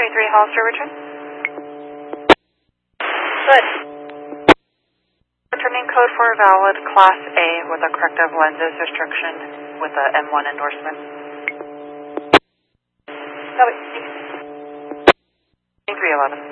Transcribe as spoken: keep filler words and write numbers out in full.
three Hollister, return. Good. Returning code for valid Class A with a corrective lenses restriction with a M one endorsement. Copy. three eleven.